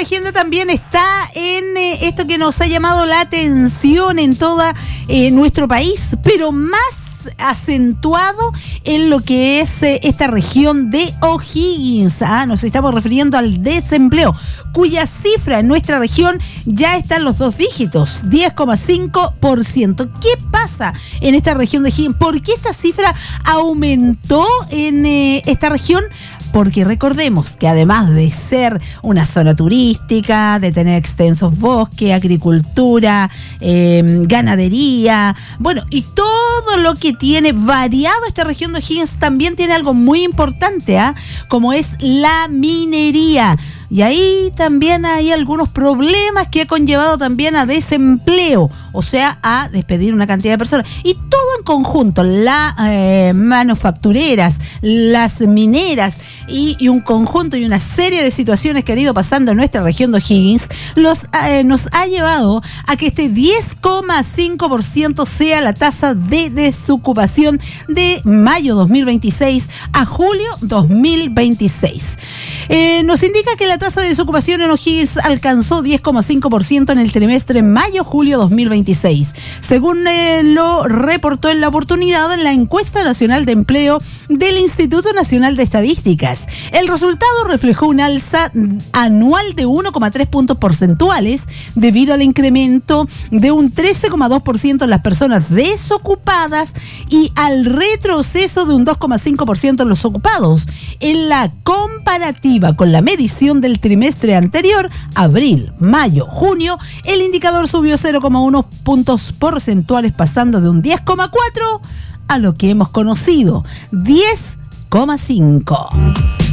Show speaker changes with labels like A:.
A: agenda también está en esto que nos ha llamado la atención en toda nuestro país, pero más acentuado en lo que es esta región de O'Higgins. Nos estamos refiriendo al desempleo, cuya cifra en nuestra región ya está en los 2 dígitos, 10,5%. ¿Qué pasa en esta región de O'Higgins? ¿Por qué esta cifra aumentó en esta región? Porque recordemos que además de ser una zona turística, de tener extensos bosques, agricultura, ganadería, bueno, y todo lo que tiene variado esta región de O'Higgins, también tiene algo muy importante, como es la minería. Y ahí también hay algunos problemas que ha conllevado también a desempleo, o sea, a despedir una cantidad de personas. Y todo en conjunto, las manufactureras, las mineras y un conjunto y una serie de situaciones que han ido pasando en nuestra región de O'Higgins, nos ha llevado a que este 10,5% sea la tasa de desocupación de mayo 2026 a julio 2026. Nos indica que la tasa de desocupación en O'Higgins alcanzó 10,5% en el trimestre mayo-julio 2026, según lo reportó en la oportunidad en la encuesta nacional de empleo del Instituto Nacional de Estadísticas. El resultado reflejó un alza anual de 1,3 puntos porcentuales debido al incremento de un 13,2% en las personas desocupadas y al retroceso de un 2,5% en los ocupados. En la comparativa con la medición del trimestre anterior, abril, mayo, junio, el indicador subió 0,1 puntos porcentuales, pasando de un 10,4 a lo que hemos conocido, 10,5.